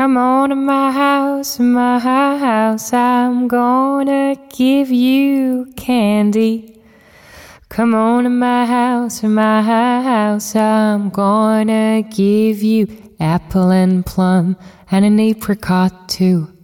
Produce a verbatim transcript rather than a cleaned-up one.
Come on to my house, my house, I'm gonna give you candy. Come on to my house, my house, I'm gonna give you apple and plum and an apricot too.